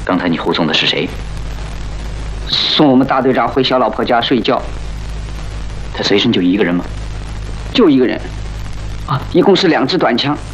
刚才你护送的是谁？ 送我们大队长回小老婆家睡觉。 他随身就一个人吗？ 就一个人。啊，一共是2支短枪。